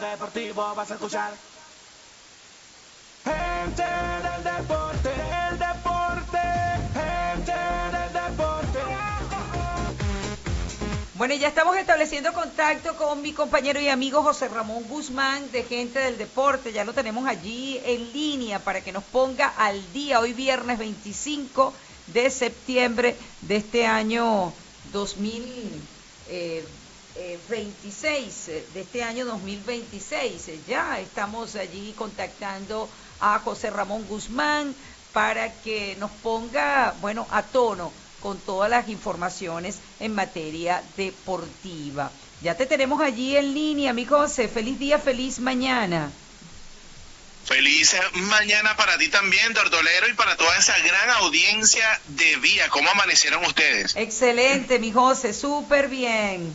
deportivo vas a escuchar. Gente del deporte, gente del deporte. Bueno, ya estamos estableciendo contacto con mi compañero y amigo José Ramón Guzmán de Gente del Deporte. Ya lo tenemos allí en línea para que nos ponga al día hoy viernes 25 de septiembre de este año 2026, de este año 2026. Ya estamos allí contactando a José Ramón Guzmán para que nos ponga, bueno, a tono con todas las informaciones en materia deportiva. Ya te tenemos allí en línea, mi José. Feliz día, feliz mañana. Feliz mañana para ti también, Tortolero, y para toda esa gran audiencia de Vía. ¿Cómo amanecieron ustedes? Excelente, mi José, súper bien.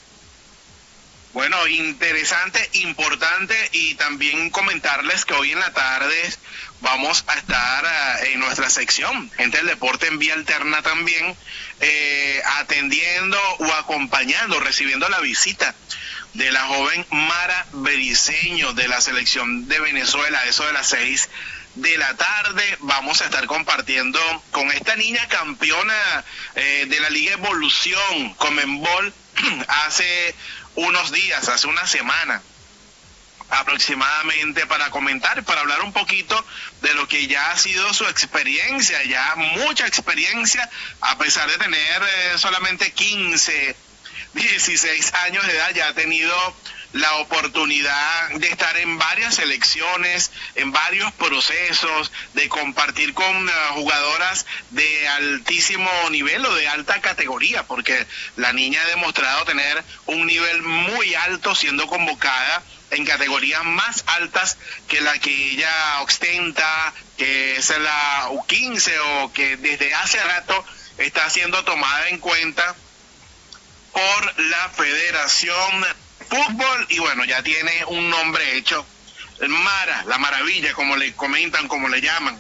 Bueno, interesante, importante, y también comentarles que hoy en la tarde vamos a estar en nuestra sección, Gente del Deporte en Vía Alterna también, atendiendo o acompañando, recibiendo la visita de la joven Mara Briceño de la selección de Venezuela. Eso de las 6 de la tarde vamos a estar compartiendo con esta niña campeona de la Liga Evolución Conmebol hace unos días, hace una semana aproximadamente, para comentar, para hablar un poquito de lo que ya ha sido su experiencia, ya mucha experiencia, a pesar de tener solamente 15, 16 años de edad, ya ha tenido la oportunidad de estar en varias selecciones, en varios procesos, de compartir con jugadoras de altísimo nivel o de alta categoría, porque la niña ha demostrado tener un nivel muy alto, siendo convocada en categorías más altas que la que ella ostenta, que es la U15, o que desde hace rato está siendo tomada en cuenta por la Federación Fútbol, y bueno, ya tiene un nombre hecho. Mara, la maravilla, como le comentan, como le llaman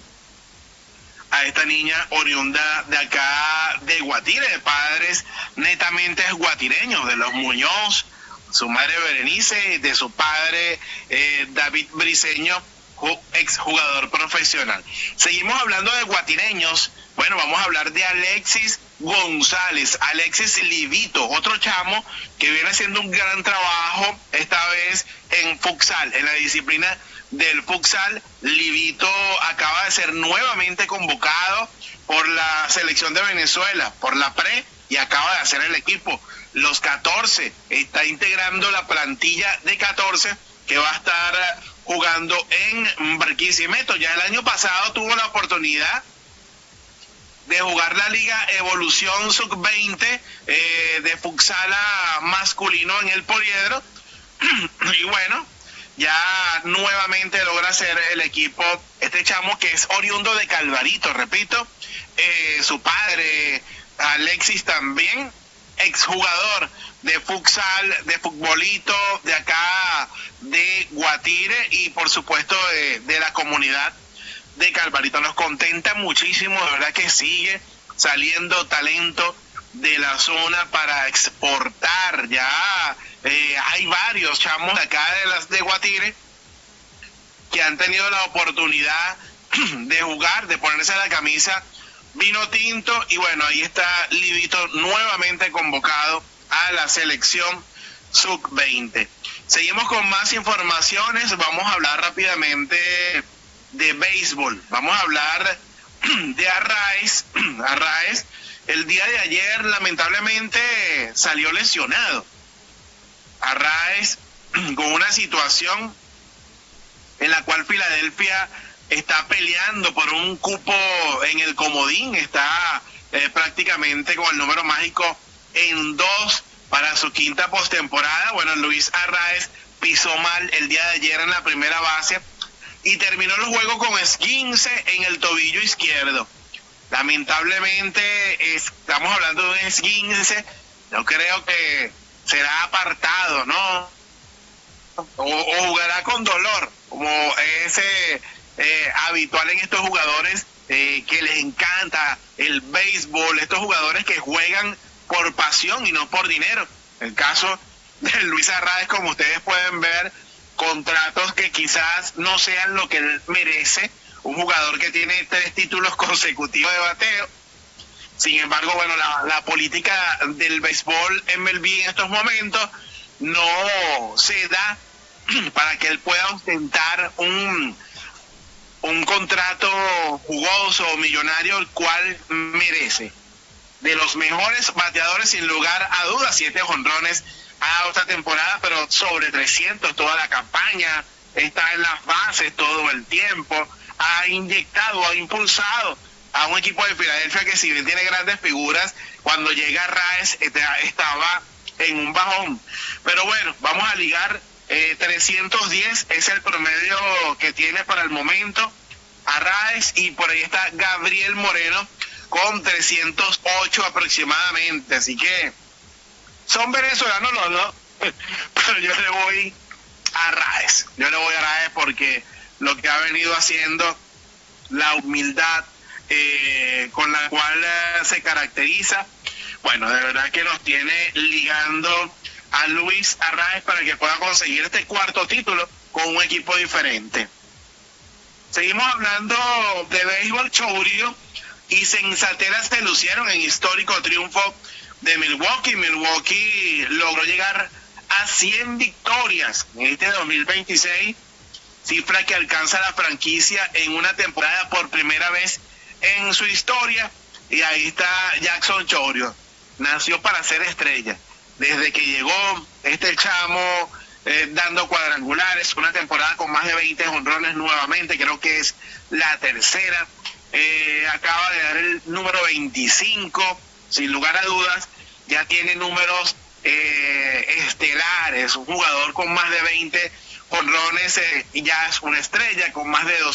a esta niña oriunda de acá de Guatire, de padres netamente guatireños, de los Muñoz, su madre Berenice, de su padre David Briceño, exjugador profesional. Seguimos hablando de guatireños. Bueno, vamos a hablar de Alexis González, Alexis Livito, otro chamo que viene haciendo un gran trabajo, esta vez en futsal, en la disciplina del futsal. Livito acaba de ser nuevamente convocado por la selección de Venezuela, por la pre, y acaba de hacer el equipo, los 14, está integrando la plantilla de 14 que va a estar jugando en Barquisimeto. Ya el año pasado tuvo la oportunidad de jugar la Liga Evolución Sub-20 de futsal masculino en el Poliedro, y bueno, ya nuevamente logra ser el equipo este chamo que es oriundo de Calvarito, repito, su padre Alexis también, exjugador de futsal, de futbolito de acá de Guatire, y por supuesto de la comunidad de Calvarito. Nos contenta muchísimo, de verdad que sigue saliendo talento de la zona para exportar. Ya hay varios chamos de acá de Guatire que han tenido la oportunidad de jugar, de ponerse la camisa vino tinto, y bueno, ahí está Livito nuevamente convocado a la selección sub-20. Seguimos con más informaciones. Vamos a hablar rápidamente de béisbol. Vamos a hablar de Arraez. Arraez, el día de ayer lamentablemente salió lesionado. Arraez, con una situación en la cual Filadelfia está peleando por un cupo en el comodín, está prácticamente con el número mágico en 2 para su quinta postemporada. Bueno, Luis Arraez pisó mal el día de ayer en la primera base y terminó el juego con esguince en el tobillo izquierdo. Lamentablemente estamos hablando de un esguince. Yo creo que será apartado, ¿no? O jugará con dolor, como ese habitual en estos jugadores que les encanta el béisbol, estos jugadores que juegan por pasión y no por dinero. El caso de Luis Arraez, como ustedes pueden ver, contratos que quizás no sean lo que él merece, un jugador que tiene 3 títulos consecutivos de bateo. Sin embargo, bueno, la política del béisbol MLB en estos momentos no se da para que él pueda ostentar un contrato jugoso o millonario, el cual merece. De los mejores bateadores, sin lugar a dudas, 7 jonrones ha dado esta temporada, pero sobre 300 toda la campaña, está en las bases todo el tiempo, ha inyectado, ha impulsado a un equipo de Filadelfia que, si bien tiene grandes figuras, cuando llega Raes estaba en un bajón. Pero bueno, vamos a ligar 310 es el promedio que tiene para el momento a Raes, y por ahí está Gabriel Moreno con 308 aproximadamente, así que son venezolanos los dos, pero yo le voy a Raes, porque lo que ha venido haciendo, la humildad con la cual se caracteriza, bueno, de verdad que nos tiene ligando a Luis Arraez para que pueda conseguir este 4º título con un equipo diferente. Seguimos hablando de béisbol. Chourio y Sensatera se lucieron en histórico triunfo de Milwaukee. Milwaukee logró llegar a 100 victorias en este 2026, cifra que alcanza la franquicia en una temporada por primera vez en su historia. Y ahí está Jackson Chourio, nació para ser estrella. Desde que llegó este chamo dando cuadrangulares, una temporada con más de 20 jonrones nuevamente, creo que es la tercera, acaba de dar el número 25, sin lugar a dudas, ya tiene números estelares, un jugador con más de 20 jonrones ya es una estrella, con más de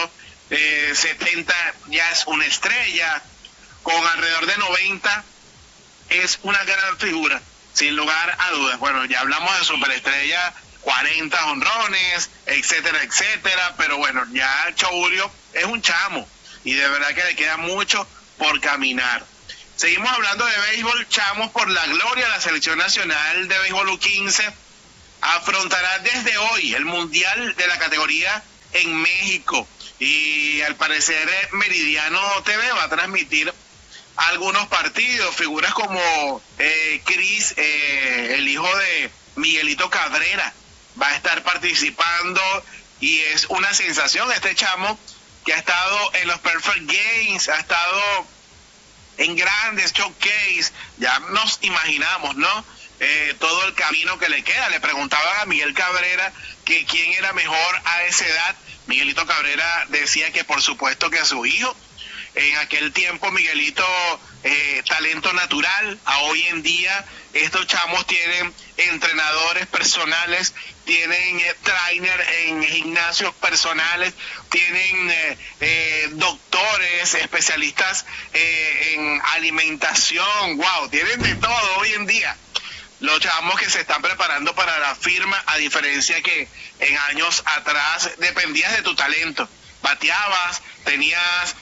270 ya es una estrella, con alrededor de 90 es una gran figura, sin lugar a dudas. Bueno, ya hablamos de superestrella, 40 jonrones, etcétera, etcétera, pero bueno, ya Chourio es un chamo y de verdad que le queda mucho por caminar. Seguimos hablando de béisbol. Chamos por la gloria. La selección nacional de béisbol U15 afrontará desde hoy el Mundial de la categoría en México, y al parecer Meridiano TV va a transmitir algunos partidos. Figuras como Cris, el hijo de Miguelito Cabrera, va a estar participando, y es una sensación este chamo, que ha estado en los Perfect Games, ha estado en grandes showcase. Ya nos imaginamos, ¿no? Todo el camino que le queda. Le preguntaban a Miguel Cabrera que quién era mejor a esa edad. Miguelito Cabrera decía que por supuesto que su hijo. En aquel tiempo Miguelito, talento natural. A hoy en día estos chamos tienen entrenadores personales, tienen trainer en gimnasios personales, tienen doctores, especialistas en alimentación. Wow, tienen de todo hoy en día los chamos que se están preparando para la firma, a diferencia que en años atrás dependías de tu talento. Bateabas, tenías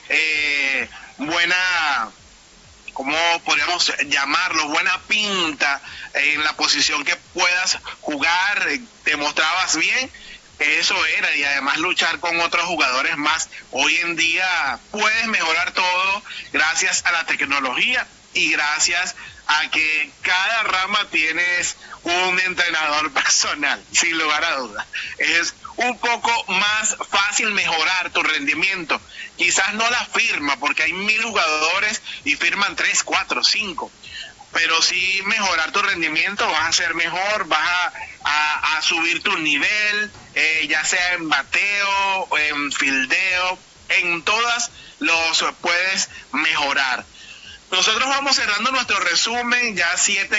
buena, ¿cómo podríamos llamarlo? Buena pinta en la posición que puedas jugar, te mostrabas bien, eso era, y además luchar con otros jugadores más. Hoy en día puedes mejorar todo gracias a la tecnología y gracias a que cada rama tienes un entrenador personal, sin lugar a dudas. Es un poco más fácil mejorar tu rendimiento. Quizás no la firma, porque hay 1000 jugadores y firman 3, 4, 5. Pero sí mejorar tu rendimiento, vas a ser mejor, vas a subir tu nivel, ya sea en bateo, en fildeo, en todas los puedes mejorar. Nosotros vamos cerrando nuestro resumen, ya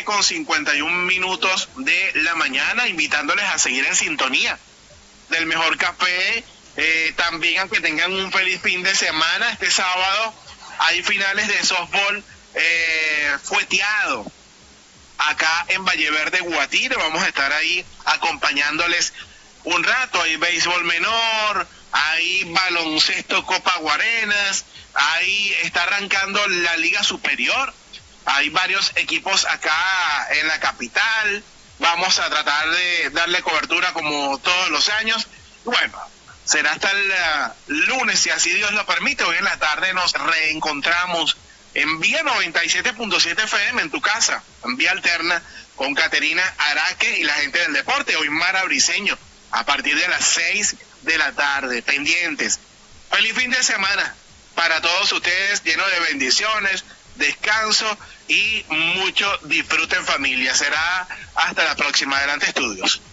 7:51 de la mañana, invitándoles a seguir en sintonía del Mejor Café, también a que tengan un feliz fin de semana. Este sábado hay finales de softball fueteado acá en Valleverde, Guatire. Vamos a estar ahí acompañándoles un rato. Hay béisbol menor, hay baloncesto Copa Guarenas, ahí está arrancando la Liga Superior. Hay varios equipos acá en la capital. vamos a tratar de darle cobertura como todos los años. Y bueno, será hasta el lunes, si así Dios lo permite. Hoy en la tarde nos reencontramos en Vía 97.7 FM en tu casa, en Vía Alterna, con Caterina Araque y la gente del deporte. Hoy Mara Briceño, a partir de las 6 de la tarde. Pendientes. Feliz fin de semana para todos ustedes, lleno de bendiciones, descanso y mucho disfrute en familia. Será hasta la próxima. Adelante, estudios.